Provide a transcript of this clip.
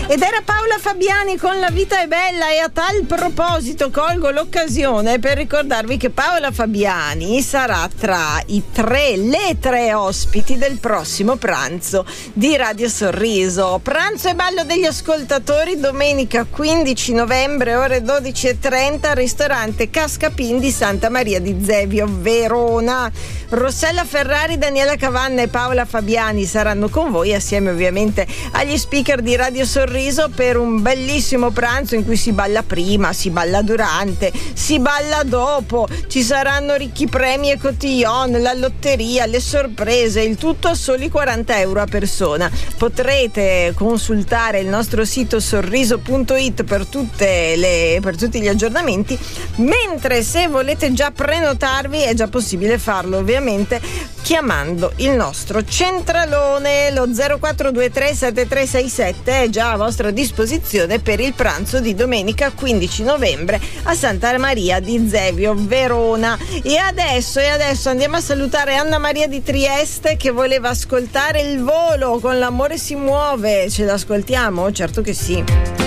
Ed era Paola Fabiani con La vita è bella, e a tal proposito colgo l'occasione per ricordarvi che Paola Fabiani sarà tra le tre ospiti del prossimo pranzo di Radio Sorriso. Pranzo e ballo degli ascoltatori domenica 15 novembre ore 12:30 al ristorante Cascapin di Santa Maria di Zevio, Verona. Rossella Ferrari, Daniela Cavanna e Paola Fabiani saranno con voi, assieme ovviamente agli speaker di Radio Sorriso, per un bellissimo pranzo in cui si balla prima, si balla durante, si balla dopo, ci saranno ricchi premi e cotillon, la lotteria, le sorprese, il tutto a soli 40 euro a persona. Potrete consultare il nostro sito sorriso.it per tutti gli aggiornamenti, mentre se volete già prenotarvi è già possibile farlo ovviamente chiamando il nostro centralone. Lo 0423 7367 è già a vostra disposizione per il pranzo di domenica 15 novembre a Santa Maria di Zevio, Verona. E adesso andiamo a salutare Anna Maria di Trieste, che voleva ascoltare Il volo con L'amore si muove. Ce l'ascoltiamo? Certo che sì.